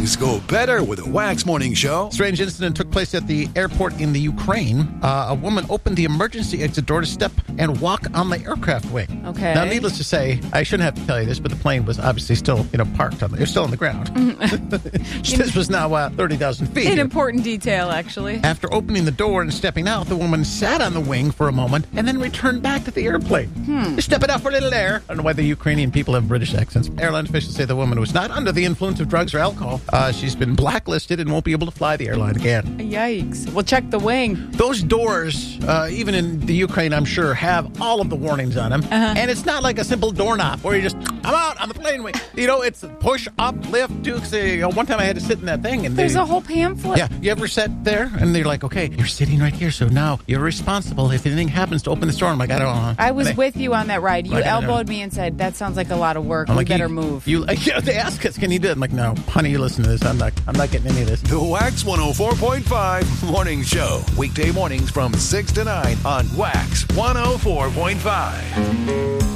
Things go better with a Wax Morning Show. Strange incident took place at the airport in the Ukraine. A woman opened the emergency exit door to step and walk on the aircraft wing. Okay. Now, needless to say, I shouldn't have to tell you this, but the plane was obviously still, parked on. It was still on the ground. This was now 30,000 feet. An important detail, actually. After opening the door and stepping out, the woman sat on the wing for a moment and then returned back to the airplane. Stepping out for a little air. I don't know why the Ukrainian people have British accents. Airline officials say the woman was not under the influence of drugs or alcohol. She's been blacklisted and won't be able to fly the airline again. Yikes. Well, check the wing. Those doors, even in the Ukraine, I'm sure, have all of the warnings on them. And it's not like a simple doorknob where you just, I'm out on the plane wing. It's push, up, lift, do. One time I had to sit in that thing. And there's a whole pamphlet. Yeah. You ever sat there? And they're like, okay, you're sitting right here, so now you're responsible if anything happens to open this door. I'm like, I don't know. I was with you on that ride. You elbowed me and said, that sounds like a lot of work. We better move. They ask us, can you do it? I'm like, no, honey, you listen to this. I'm not getting any of this. The Wax 104.5 Morning Show. Weekday mornings from 6 to 9 on Wax 104.5.